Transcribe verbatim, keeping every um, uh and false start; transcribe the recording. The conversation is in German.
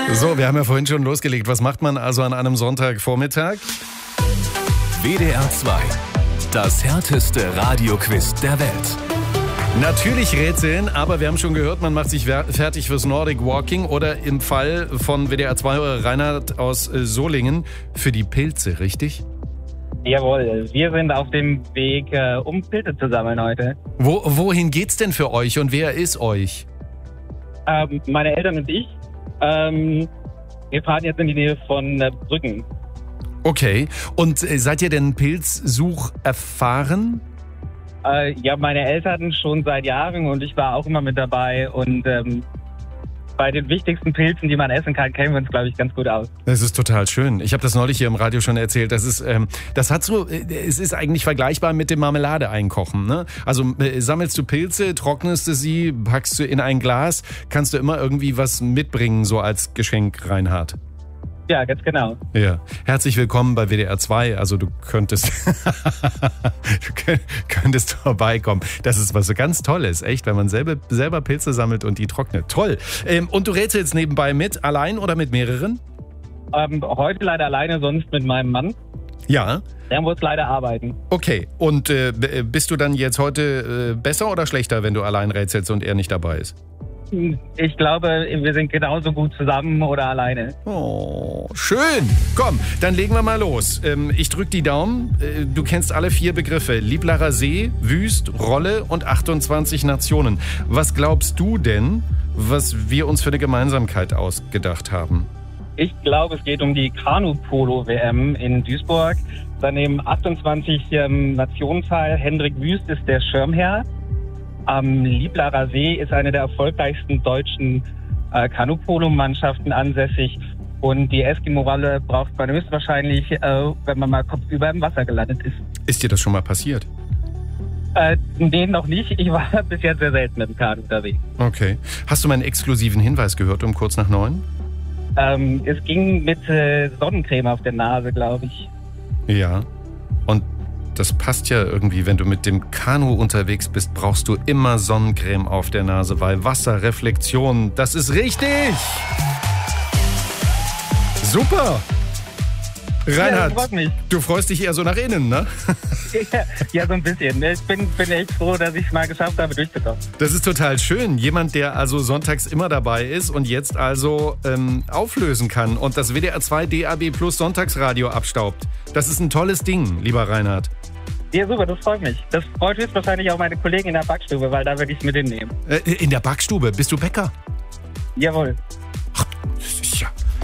So, wir haben ja vorhin schon losgelegt. Was macht man also an einem Sonntagvormittag? W D R zwei, das härteste Radioquiz der Welt. Natürlich Rätseln, aber wir haben schon gehört, man macht sich fertig fürs Nordic Walking oder im Fall von W D R zwei-Hörer Reinhard aus Solingen für die Pilze, richtig? Jawohl, wir sind auf dem Weg, äh, um Pilze zu sammeln heute. Wo, wohin geht's denn für euch und wer ist euch? Ähm, meine Eltern und ich. Ähm, wir fahren jetzt in die Nähe von äh, Brüggen. Okay, und äh, seid ihr denn Pilzsuch erfahren? Äh, ja, meine Eltern schon seit Jahren und ich war auch immer mit dabei. Und ähm, bei den wichtigsten Pilzen, die man essen kann, kennen wir uns, glaube ich, ganz gut aus. Das ist total schön. Ich habe das neulich hier im Radio schon erzählt. Das ist, ähm, das hat so, äh, es ist eigentlich vergleichbar mit dem Marmelade einkochen. Ne? Also äh, sammelst du Pilze, trocknest du sie, packst du in ein Glas, kannst du immer irgendwie was mitbringen, so als Geschenk, Reinhard. Ja, ganz genau. Ja, herzlich willkommen bei W D R zwei. Also du könntest, du könntest vorbeikommen. Das ist was so ganz Tolles, echt, wenn man selber, selber Pilze sammelt und die trocknet. Toll. Ähm, und du rätselst nebenbei mit, allein oder mit mehreren? Ähm, heute leider alleine, sonst mit meinem Mann. Ja. Der muss leider arbeiten. Okay, und äh, bist du dann jetzt heute äh, besser oder schlechter, wenn du allein rätselst und er nicht dabei ist? Ich glaube, wir sind genauso gut zusammen oder alleine. Oh, schön. Komm, dann legen wir mal los. Ähm, ich drück die Daumen. Äh, du kennst alle vier Begriffe. Lieblacher See, Wüst, Rolle und achtundzwanzig Nationen. Was glaubst du denn, was wir uns für eine Gemeinsamkeit ausgedacht haben? Ich glaube, es geht um die Kanu-Polo-W M in Duisburg. Da nehmen achtundzwanzig ähm, Nationen teil. Hendrik Wüst ist der Schirmherr. Am Lieblacher See ist eine der erfolgreichsten deutschen äh, Kanu-Polo-Mannschaften ansässig. Und die Eskimo-Rolle braucht man höchstwahrscheinlich, äh, wenn man mal kopfüber im Wasser gelandet ist. Ist dir das schon mal passiert? Äh, nee, noch nicht. Ich war bis jetzt sehr selten mit dem Kanu unterwegs. Okay. Hast du meinen exklusiven Hinweis gehört um kurz nach neun? Ähm, es ging mit äh, Sonnencreme auf der Nase, glaube ich. Ja. Und das passt ja irgendwie, wenn du mit dem Kanu unterwegs bist, brauchst du immer Sonnencreme auf der Nase, weil Wasserreflexion, das ist richtig! Super! Reinhard, ja, mich. Du freust dich eher so nach innen, ne? Ja, ja, so ein bisschen. Ich bin, bin echt froh, dass ich es mal geschafft habe, durchzukommen. Das ist total schön. Jemand, der also sonntags immer dabei ist und jetzt also ähm, auflösen kann und das W D R zwei D A B Plus Sonntagsradio abstaubt. Das ist ein tolles Ding, lieber Reinhard. Ja, super, das freut mich. Das freut höchstwahrscheinlich auch meine Kollegen in der Backstube, weil da würde ich es mit hinnehmen. Äh, in der Backstube? Bist du Bäcker? Jawohl.